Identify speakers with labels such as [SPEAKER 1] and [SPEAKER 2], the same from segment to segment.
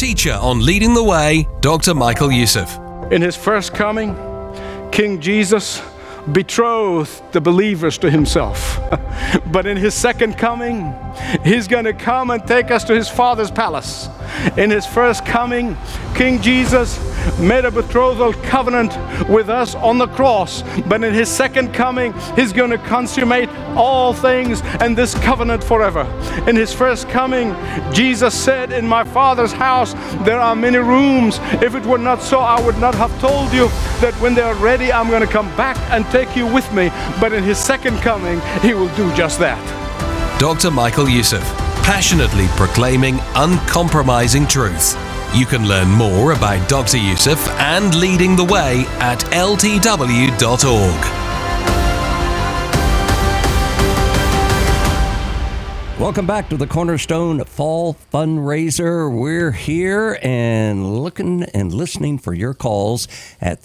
[SPEAKER 1] Teacher on Leading the Way, Dr. Michael Youssef.
[SPEAKER 2] In his first coming, King Jesus betrothed the believers to himself. But in his second coming, he's going to come and take us to his Father's palace. In his first coming, King Jesus made a betrothal covenant with us on the cross. But in his second coming, he's going to consummate all things and this covenant forever. In his first coming, Jesus said, "In my Father's house there are many rooms. If it were not so, I would not have told you that when they are ready, I'm going to come back and take you with me." But in his second coming, he will do just that.
[SPEAKER 1] Dr. Michael Youssef, passionately proclaiming uncompromising truth. You can learn more about Dr. Youssef and Leading the Way at ltw.org.
[SPEAKER 3] Welcome back to the Cornerstone Fall Fundraiser. We're here and looking and listening for your calls at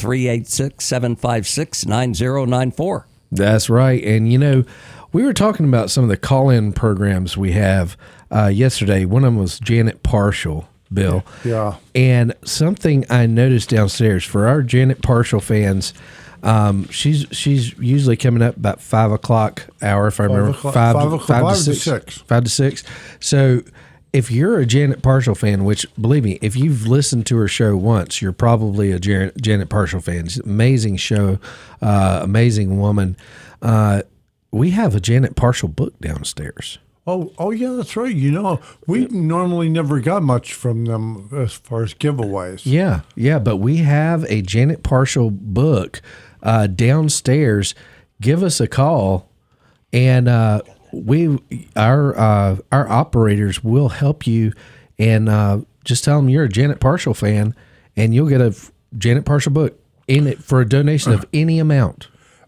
[SPEAKER 3] 386-756-9094.
[SPEAKER 4] That's right. And, you know, we were talking about some of the call-in programs we have yesterday. One of them was Janet Partial, Bill.
[SPEAKER 5] Yeah.
[SPEAKER 4] And something I noticed downstairs for our Janet Partial fans, she's usually coming up about 5 o'clock hour, if I remember. 5 to 6. 5 to 6. So if you're a Janet Partial fan, which, believe me, if you've listened to her show once, you're probably a Janet Partial fan. It's an amazing show, amazing woman. We have a Janet Partial book downstairs.
[SPEAKER 5] Oh, yeah, that's right. You know, we normally never got much from them as far as giveaways.
[SPEAKER 4] Yeah, but we have a Janet Partial book downstairs. Give us a call, and our operators will help you. And just tell them you're a Janet Partial fan, and you'll get a Janet Partial book in it for a donation of any amount.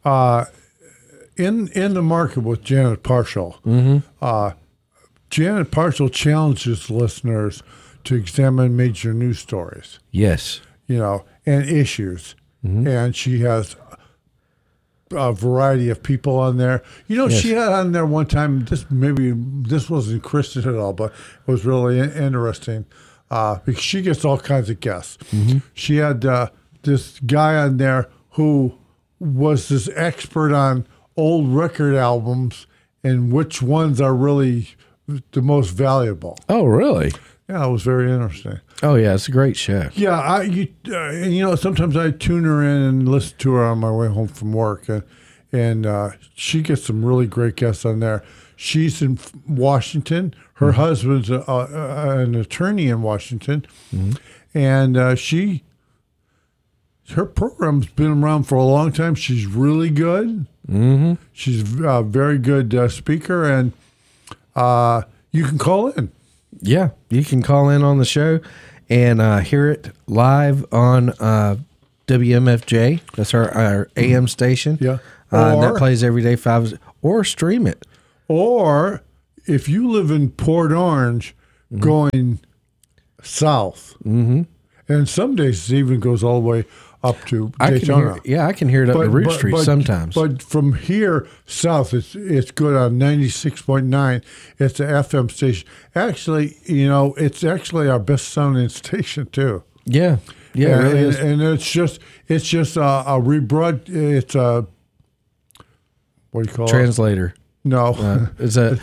[SPEAKER 5] In the market with Janet Partial, Janet Partial challenges listeners to examine major news stories.
[SPEAKER 4] Yes.
[SPEAKER 5] You know, and issues. And she has a variety of people on there. You know, she had on there one time, this wasn't Christian at all, but it was really interesting because she gets all kinds of guests. She had this guy on there who was this expert on old record albums and which ones are really the most valuable.
[SPEAKER 4] Oh, really?
[SPEAKER 5] Yeah, it was very interesting.
[SPEAKER 4] Oh, yeah, it's a great show.
[SPEAKER 5] Yeah, you know, sometimes I tune her in and listen to her on my way home from work, and she gets some really great guests on there. She's in Washington. Her husband's an attorney in Washington, and her program's been around for a long time. She's really good. She's a very good speaker, and you can call in.
[SPEAKER 4] Yeah, you can call in on the show and hear it live on WMFJ. That's our AM station.
[SPEAKER 5] Yeah.
[SPEAKER 4] That plays every day, 5, or stream it.
[SPEAKER 5] Or if you live in Port Orange going south, and some days it even goes all the way up to Daytona.
[SPEAKER 4] I can hear it up the Root Street sometimes.
[SPEAKER 5] But from here south, it's good on 96.9. It's an FM station. Actually, you know, it's actually our best sounding station too.
[SPEAKER 4] Yeah, it really is.
[SPEAKER 5] And it's just a rebroad. It's a, what do you call
[SPEAKER 4] translator.
[SPEAKER 5] it? No,
[SPEAKER 4] it's a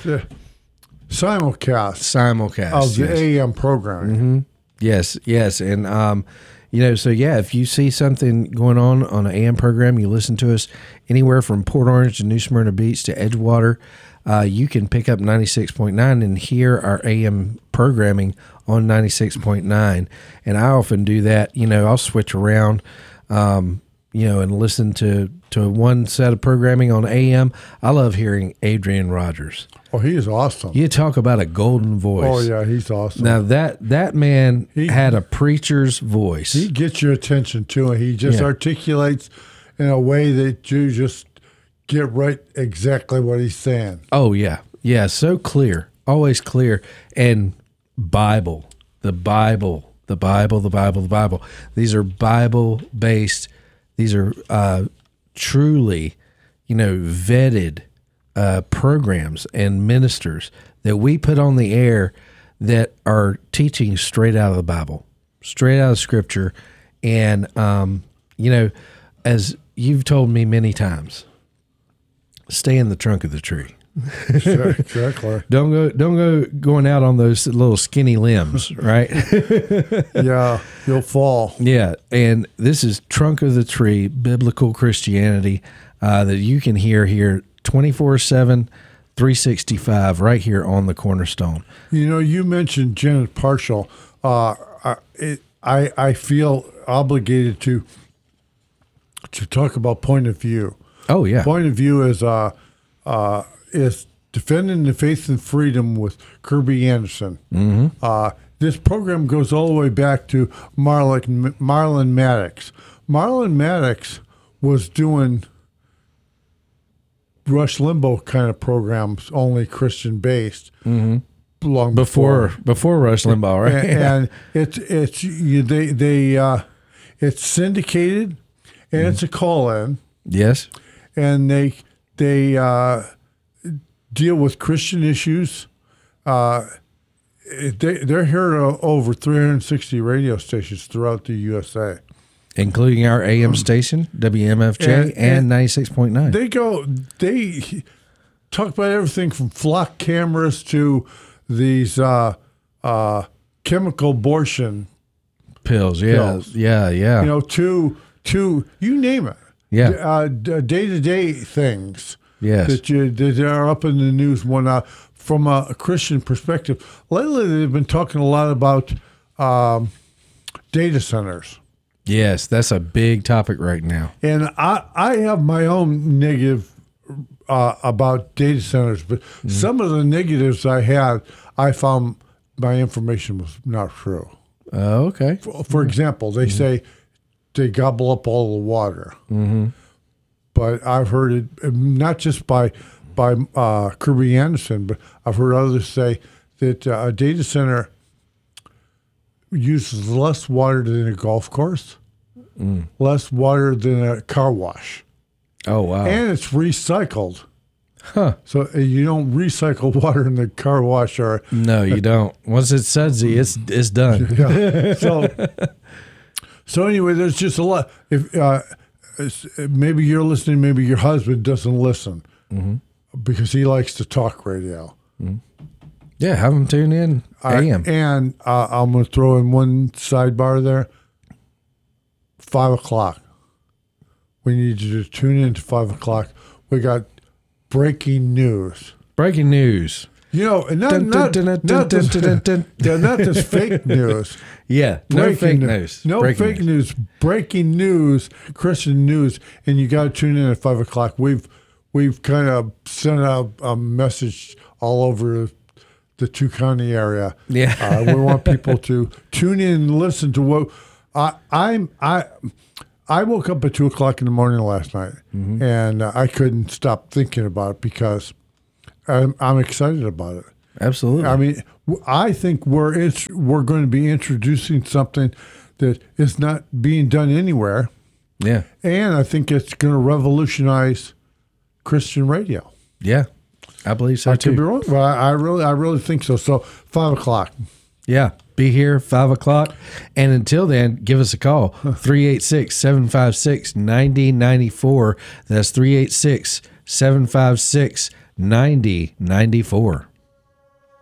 [SPEAKER 5] simulcast of the AM programming.
[SPEAKER 4] Yes, and you know, so yeah, if you see something going on an AM program, you listen to us anywhere from Port Orange to New Smyrna Beach to Edgewater, you can pick up 96.9 and hear our AM programming on 96.9. And I often do that. You know, I'll switch around, you know, and listen to one set of programming on AM. I love hearing Adrian Rogers.
[SPEAKER 5] Oh, he is awesome.
[SPEAKER 4] You talk about a golden voice.
[SPEAKER 5] Oh, yeah, he's awesome.
[SPEAKER 4] Now, that man had a preacher's voice.
[SPEAKER 5] He gets your attention, too, and he just articulates in a way that you just get right exactly what he's saying.
[SPEAKER 4] Oh, yeah. Yeah, so clear. Always clear. And Bible. The Bible. These are Bible-based. These are truly, you know, vetted programs and ministers that we put on the air that are teaching straight out of the Bible, straight out of Scripture. And, as you've told me many times, stay in the trunk of the tree.
[SPEAKER 5] Sure, exactly.
[SPEAKER 4] Don't go going out on those little skinny limbs, right?
[SPEAKER 5] Yeah, you'll fall.
[SPEAKER 4] Yeah, and this is Trunk of the Tree, biblical Christianity that you can hear here 24/7, 365, right here on the Cornerstone.
[SPEAKER 5] You mentioned Janet Parshall. I feel obligated to talk about point of view.
[SPEAKER 4] Oh yeah,
[SPEAKER 5] Point of view is Defending the Faith and Freedom with Kirby Anderson. Mm-hmm. This program goes all the way back to Marlon Maddox. Marlon Maddox was doing Rush Limbaugh kind of programs, only Christian based, long
[SPEAKER 4] before Rush Limbaugh, right?
[SPEAKER 5] And it's syndicated, and it's a call in.
[SPEAKER 4] Yes,
[SPEAKER 5] and they deal with Christian issues. They're here at over 360 radio stations throughout the USA,
[SPEAKER 4] including our AM station, WMFJ, and 96.9.
[SPEAKER 5] They talk about everything from flock cameras to these chemical abortion
[SPEAKER 4] pills.
[SPEAKER 5] pills.
[SPEAKER 4] Yeah.
[SPEAKER 5] To you name it.
[SPEAKER 4] Yeah.
[SPEAKER 5] Day-to-day things.
[SPEAKER 4] Yes.
[SPEAKER 5] that are up in the news from a Christian perspective. Lately, they've been talking a lot about data centers.
[SPEAKER 4] Yes, that's a big topic right now.
[SPEAKER 5] And I have my own negative about data centers, but some of the negatives I found my information was not true.
[SPEAKER 4] Oh, okay.
[SPEAKER 5] For example, they say they gobble up all the water. Mm-hmm. But I've heard it not just by Kirby Anderson, but I've heard others say that a data center uses less water than a golf course, less water than a car wash.
[SPEAKER 4] Oh, wow.
[SPEAKER 5] And it's recycled.
[SPEAKER 4] Huh.
[SPEAKER 5] So you don't recycle water in the car wash or...
[SPEAKER 4] No, you don't. Once it's sudsy, it's done.
[SPEAKER 5] Yeah. So anyway, there's just a lot. If maybe you're listening, maybe your husband doesn't listen because he likes to talk radio.
[SPEAKER 4] Yeah, have them tune in AM.
[SPEAKER 5] And I'm going to throw in one sidebar there. 5 o'clock. We need you to tune in to 5 o'clock. We got breaking news.
[SPEAKER 4] Breaking news.
[SPEAKER 5] And not this fake news.
[SPEAKER 4] Yeah, no fake news.
[SPEAKER 5] No fake news. Breaking news, Christian news, and you got to tune in at 5 o'clock. We've kind of sent out a message all over the two-county area.
[SPEAKER 4] Yeah,
[SPEAKER 5] we want people to tune in and listen to what I woke up at 2 o'clock in the morning last night, and I couldn't stop thinking about it because I'm excited about it.
[SPEAKER 4] Absolutely.
[SPEAKER 5] I mean, I think we're going to be introducing something that is not being done anywhere.
[SPEAKER 4] Yeah.
[SPEAKER 5] And I think it's going to revolutionize Christian radio.
[SPEAKER 4] Yeah. I believe so too.
[SPEAKER 5] I could be wrong, but I really think so. So 5 o'clock.
[SPEAKER 4] Yeah. Be here 5 o'clock. And until then, give us a call. 386-756-9094. That's 386-756-9094.